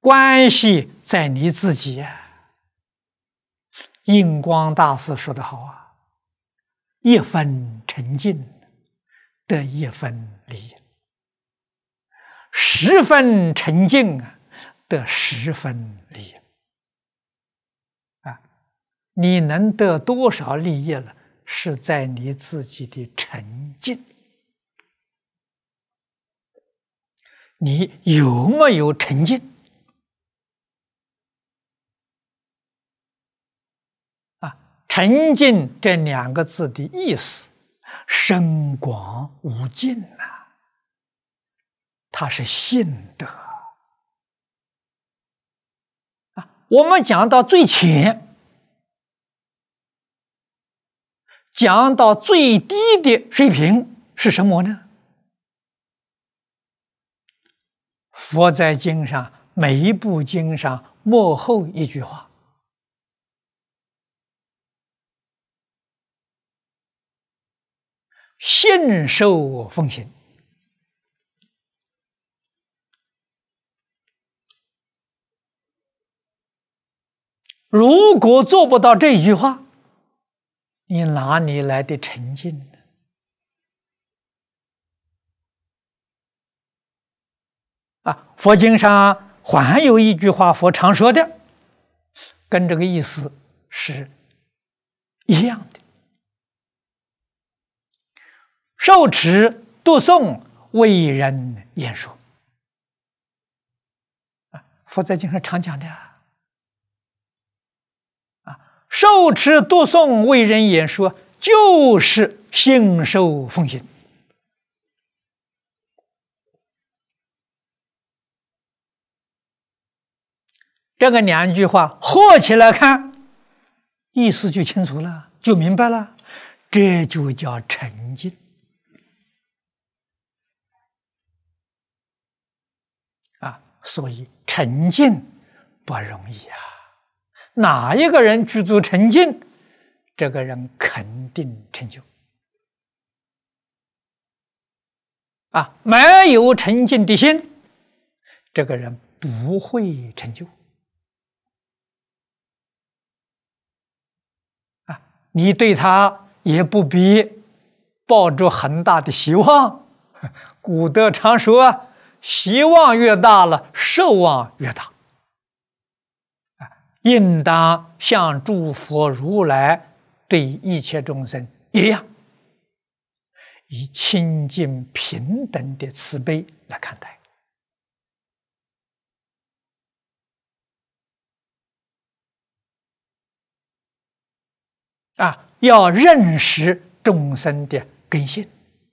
关系在你自己呀。印光大师说得好啊，一分沉静得一分利，10分沉静得10分利啊！你能得多少利益了？是在你自己的沉静。你有没有沉静？沉静这2个字的意思，深广无尽呐，它是信德啊。我们讲到最浅，讲到最低的水平是什么呢？佛在经上每一部经上末后一句话。信受奉行，如果做不到这一句话，你哪里来的沉静呢？佛经上还有一句话，佛常说的，跟这个意思是一样的。受持读诵，为人言说。佛在经上常讲的受持读诵，为人言说，就是信受奉行。这个2句话合起来看，意思就清楚了，就明白了，这就叫沉静。所以沉静不容易啊！哪一个人具足沉静，这个人肯定成就。没有沉静的心，这个人不会成就。你对他也不必抱着很大的希望。古德常说，希望越大了，奢望越大。应当像诸佛如来对一切众生一样，以清净平等的慈悲来看待。要认识众生的根性，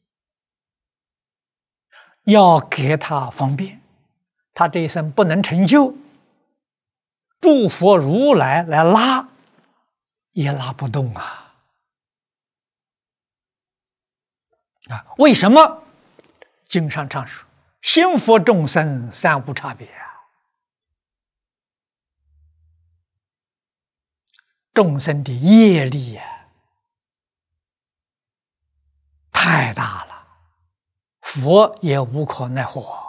要给他方便，他这一生不能成就，诸佛如来来拉，也拉不动为什么？经上常说，心佛众生三无差别众生的业力太大了，佛也无可奈何。